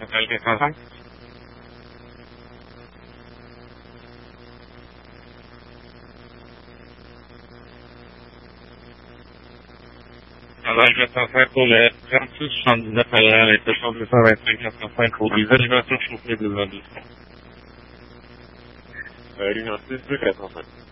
Appel 405. Appel 405 pour le 3679 à la station 225 405 pour les animations chauffées de la mission. Ligne 6 405.